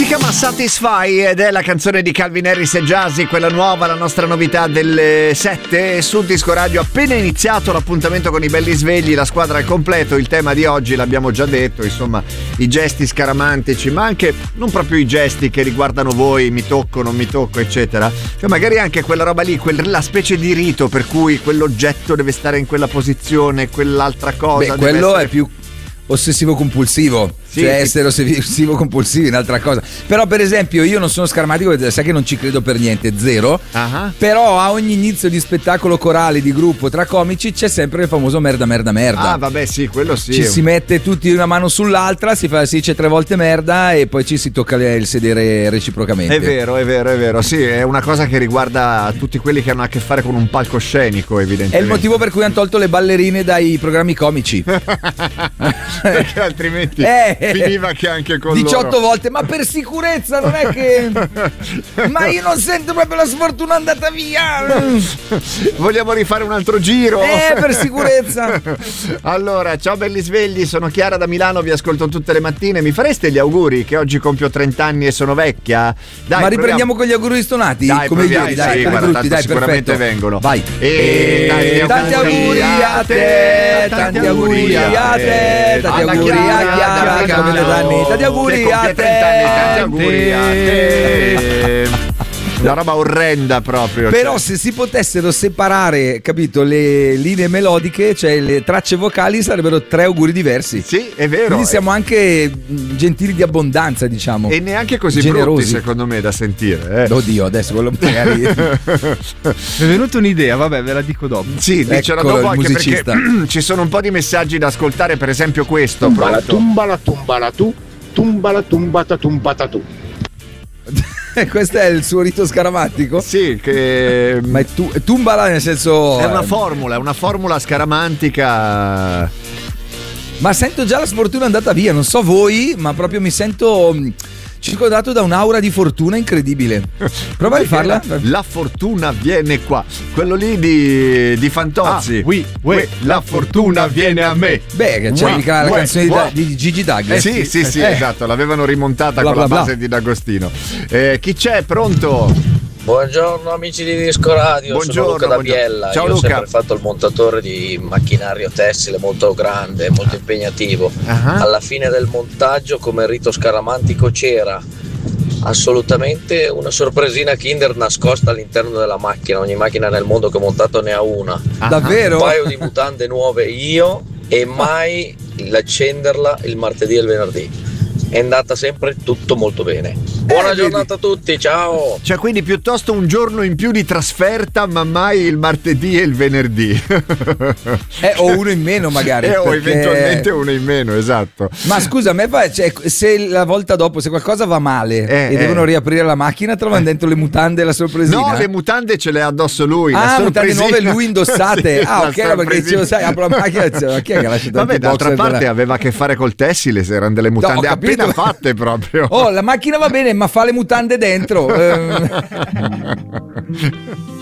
Si chiama Satisfy ed è la canzone di Calvin Harris e Jazzy, quella nuova, la nostra novità delle 7 su Disco Radio. Appena iniziato l'appuntamento con i belli svegli, la squadra è completo. Il tema di oggi l'abbiamo già detto, insomma, i gesti scaramantici, ma anche non proprio i gesti che riguardano voi, mi tocco, non mi tocco, eccetera. Cioè magari anche quella roba lì, la specie di rito per cui quell'oggetto deve stare in quella posizione, quell'altra cosa. Beh, quello essere... è più ossessivo compulsivo, sì, cioè essere ossessivo compulsivo è un'altra cosa. Però per esempio io non sono scaramantico, sai che non ci credo per niente, zero. Però a ogni inizio di spettacolo corale, di gruppo, tra comici c'è sempre il famoso merda. Ah vabbè, sì, quello sì. Ci si mette tutti una mano sull'altra, si dice 3 volte merda e poi ci si tocca il sedere reciprocamente. È vero, sì, è una cosa che riguarda tutti quelli che hanno a che fare con un palcoscenico, evidentemente. È il motivo per cui hanno tolto le ballerine dai programmi comici. Perché altrimenti finiva che anche con 18 loro. volte, ma per sicurezza, non è che ma io non sento proprio la sfortuna andata via. Vogliamo rifare un altro giro? Per sicurezza. Allora, ciao belli svegli, sono Chiara da Milano, vi ascolto tutte le mattine. Mi fareste gli auguri che oggi compio 30 anni e sono vecchia? Dai, ma riprendiamo con gli auguri stonati? Dai, come ieri, dai, come guarda, brutti, dai, sicuramente perfetto. Vengono. Vai. Tanti auguri a te, tanti auguri a te, tanti auguri a Chiara, che compie 30 anni, tanti auguri a te. Una roba orrenda proprio. Però se si potessero separare, capito, le linee melodiche, cioè le tracce vocali, sarebbero 3 auguri diversi. Sì, è vero. Quindi siamo anche gentili di abbondanza, diciamo. E neanche così generosi, brutti, secondo me, da sentire. Oddio, adesso quello magari mi è venuta un'idea, vabbè, ve la dico dopo. Sì, dicela dopo, anche musicista. Perché ci sono un po' di messaggi da ascoltare, per esempio questo. Tumbala tumbata tumbata tu. Questo è il suo rito scaramantico? Sì, che ma è tumbala nel senso è una formula scaramantica. Ma sento già la sfortuna andata via, non so voi, ma proprio mi sento circondato da un'aura di fortuna incredibile. Prova a rifarla. La fortuna viene qua. Quello lì di Fantozzi. La fortuna viene a me. Beh, c'è mica la canzone di Gigi D'Aglia. Sì, esatto. L'avevano rimontata con la base di D'Agostino. Chi c'è? Pronto? Buongiorno amici di Disco Radio, buongiorno, sono Luca da Biella. Ciao, io Luca. ho sempre fatto il montatore di macchinario tessile molto grande, molto impegnativo. Alla fine del montaggio, come rito scaramantico, c'era assolutamente una sorpresina Kinder nascosta all'interno della macchina. Ogni macchina nel mondo che ho montato ne ha una. Davvero? Un paio di mutande nuove io e mai l'accenderla il martedì e il venerdì. È andata sempre tutto molto bene. Buona giornata a tutti, ciao. Cioè, quindi piuttosto un giorno in più di trasferta, ma mai il martedì e il venerdì. O uno in meno magari. O eventualmente uno in meno, esatto. Ma scusa, cioè, se la volta dopo, se qualcosa va male e devono riaprire la macchina, trovano dentro le mutande e la sorpresina? No, le mutande ce le ha addosso lui. Mutande nuove lui indossate. Sì, ok, perché dicevo, sai, apro la macchina, ma chi è che ha lasciato? Vabbè, d'altra parte aveva a che fare col tessile, se erano delle mutande appena fatte proprio. La macchina va bene, ma fa le mutande dentro.